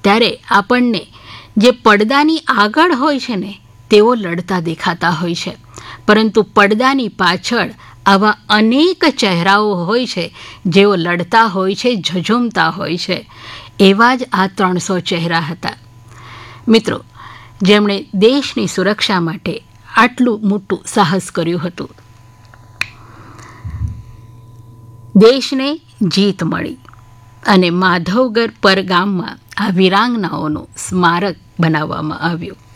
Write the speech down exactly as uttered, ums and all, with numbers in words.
ત્યારે આપણને જે પડદાની આગળ હોય છે ને તેઓ લડતા દેખાતા હોય છે, પરંતુ પડદાની પાછળ આવા અનેક ચહેરાઓ હોય છે જેઓ લડતા હોય છે, ઝઝૂમતા હોય છે. એવા જ આ ત્રણસો ચહેરા હતા મિત્રો, જેમણે દેશની સુરક્ષા માટે આટલું મોટું સાહસ કર્યું હતું. દેશને જીત મળી અને માધવગર પર ગામમાં આ વીરાંગનાઓનું સ્મારક બનાવવામાં આવ્યું.